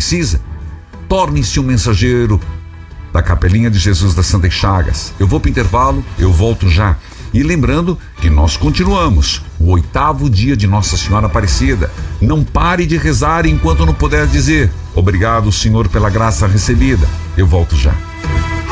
precisa. Torne-se um mensageiro da Capelinha de Jesus das Santas Chagas. Eu vou para o intervalo, eu volto já. E lembrando que nós continuamos o 8º dia de Nossa Senhora Aparecida. Não pare de rezar enquanto não puder dizer: obrigado, Senhor, pela graça recebida. Eu volto já.